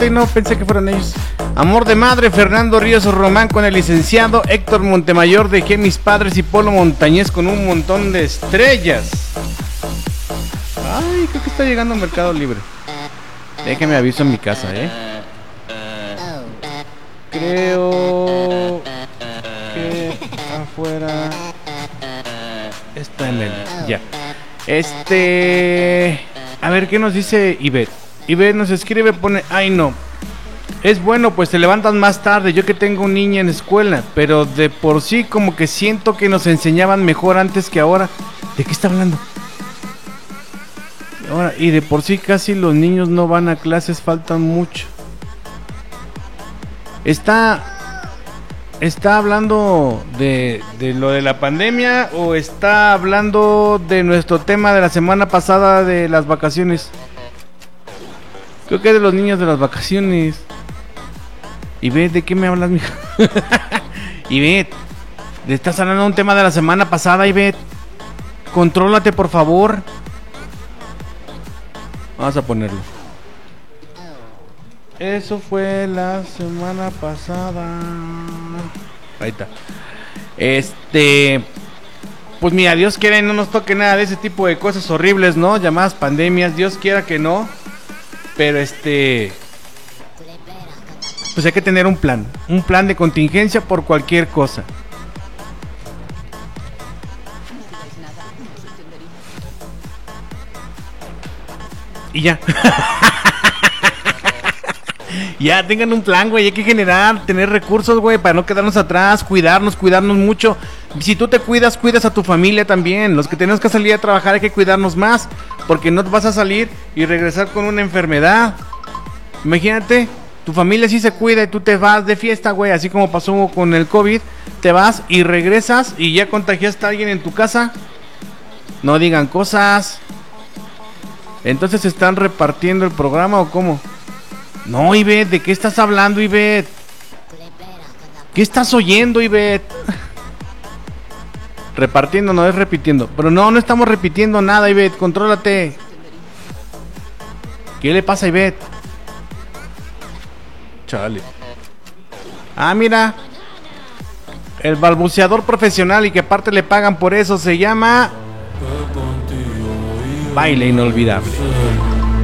no pensé que fueran ellos. Amor de madre, Fernando Ríos Román con el licenciado Héctor Montemayor, dejé mis padres y Polo Montañez con un montón de estrellas. Ay, creo que está llegando a Mercado Libre. Déjame aviso en mi casa, Creo que afuera está en el... Ya. A ver, ¿qué nos dice Ivette? Ivette nos escribe, pone... Ay, no. Es bueno, pues te levantas más tarde. Yo que tengo un niño en escuela, pero de por sí como que siento que nos enseñaban mejor antes que ahora. ¿De qué está hablando? Ahora, y de por sí casi los niños no van a clases, faltan mucho. ¿Está hablando de lo de la pandemia o está hablando de nuestro tema de la semana pasada de las vacaciones? Creo que es de los niños de las vacaciones. Ivette, ¿de qué me hablas, mija? Ivette, ¿le estás hablando de un tema de la semana pasada, Ivette? Contrólate, por favor. Vamos a ponerlo. Eso fue la semana pasada. Ahí está. Pues mira, Dios quiera y no nos toque nada de ese tipo de cosas horribles, ¿no? Llamadas pandemias, Dios quiera que no. Pero pues hay que tener un plan de contingencia por cualquier cosa. Y ya. Ya, tengan un plan, güey, hay que tener recursos, güey, para no quedarnos atrás, cuidarnos mucho. Si tú te cuidas, cuidas a tu familia también. Los que tenemos que salir a trabajar hay que cuidarnos más, porque no vas a salir y regresar con una enfermedad. Imagínate, tu familia sí se cuida y tú te vas de fiesta, güey, así como pasó con el COVID. Te vas y regresas y ya contagiaste a alguien en tu casa. No digan cosas. Entonces, ¿están repartiendo el programa o cómo? No, Ivette, ¿de qué estás hablando, Ivette? ¿Qué estás oyendo, Ivette? Repartiendo, no es repitiendo. Pero no estamos repitiendo nada, Ivette, contrólate. ¿Qué le pasa a Ivette? Chale. Ah, mira. El balbuceador profesional y que aparte le pagan por eso se llama... Baile Inolvidable.